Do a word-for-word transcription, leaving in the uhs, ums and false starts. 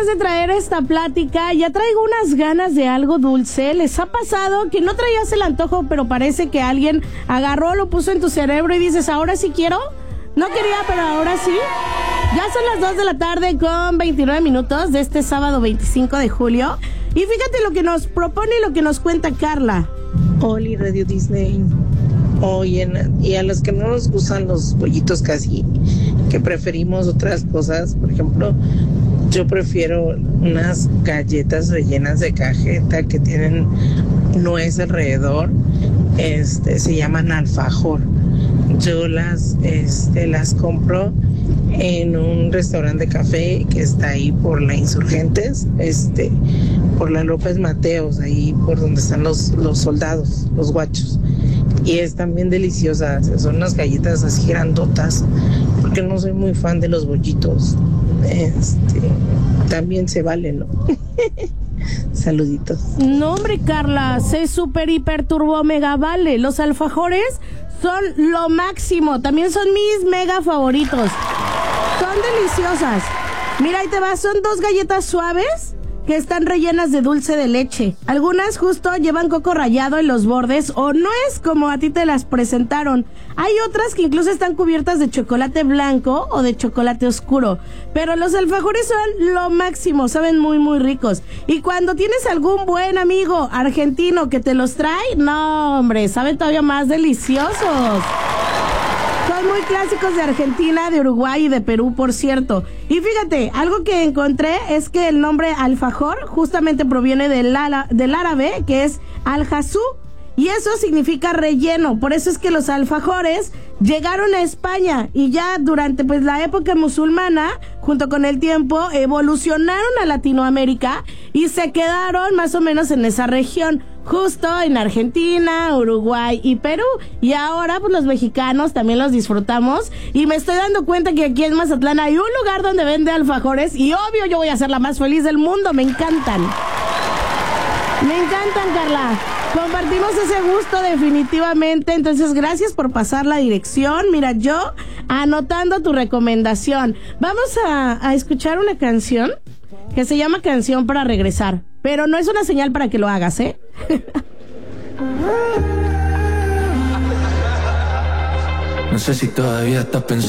de traer esta plática, ya traigo unas ganas de algo dulce. ¿Les ha pasado que no traías el antojo, pero parece que alguien agarró, lo puso en tu cerebro y dices, ahora sí quiero? No quería, pero ahora sí. Ya son las dos de la tarde con veintinueve minutos de este sábado veinticinco de julio. Y fíjate lo que nos propone y lo que nos cuenta Carla. Oli, Radio Disney. Oye, y a los que no nos gustan los bollitos casi, que preferimos otras cosas, por ejemplo, yo prefiero unas galletas rellenas de cajeta que tienen nuez alrededor, este, se llaman alfajor. Yo las, este, las compro en un restaurante de café que está ahí por la Insurgentes, este, por la López Mateos, ahí por donde están los, los soldados, los guachos. Y están bien deliciosas, son unas galletas así grandotas, porque no soy muy fan de los bollitos. Este, también se vale, ¿no? Saluditos. No, hombre, Carla, se super hiper turbo mega vale. Los alfajores son lo máximo, también son mis mega favoritos. Son deliciosas. Mira, ahí te va, son dos galletas suaves que están rellenas de dulce de leche. Algunas justo llevan coco rallado en los bordes o no es como a ti te las presentaron. Hay otras que incluso están cubiertas de chocolate blanco o de chocolate oscuro. Pero los alfajores son lo máximo, saben muy muy ricos. Y cuando tienes algún buen amigo argentino que te los trae, no hombre, saben todavía más deliciosos. Son muy clásicos de Argentina, de Uruguay y de Perú, por cierto. Y fíjate, algo que encontré es que el nombre alfajor justamente proviene del, ala, del árabe, que es al-jazú, y eso significa relleno. Por eso es que los alfajores llegaron a España y ya durante pues la época musulmana, junto con el tiempo, evolucionaron a Latinoamérica y se quedaron más o menos en esa región, justo en Argentina, Uruguay y Perú. Y ahora pues los mexicanos también los disfrutamos y me estoy dando cuenta que aquí en Mazatlán hay un lugar donde vende alfajores y obvio yo voy a ser la más feliz del mundo. Me encantan. Me encantan, Carla. Compartimos ese gusto definitivamente. Entonces, gracias por pasar la dirección. Mira, yo anotando tu recomendación. Vamos a, a escuchar una canción que se llama Canción para Regresar. Pero no es una señal para que lo hagas, ¿eh? No sé si todavía estás pensando